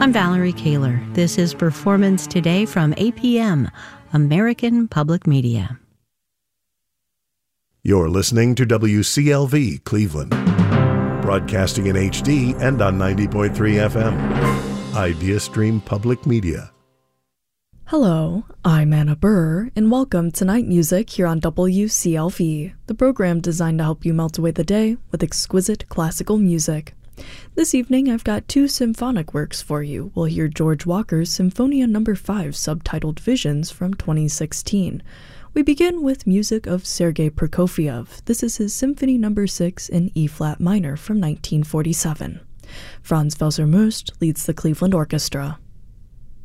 I'm Valerie Kaler. This is Performance Today from APM, American Public Media. You're listening to WCLV Cleveland, broadcasting in HD and on 90.3 FM. IdeaStream Public Media. Hello, I'm Anna Burr, and welcome to Night Music here on WCLV, the program designed to help you melt away the day with exquisite classical music. This evening, I've got two symphonic works for you. We'll hear George Walker's Symphonia No. 5, subtitled Visions from 2016. We begin with music of Sergei Prokofiev. This is his Symphony No. 6 in E-flat minor from 1947. Franz Welser-Möst leads the Cleveland Orchestra.